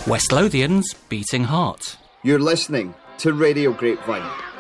West Lothian's Beating Heart. You're listening to Radio Grapevine.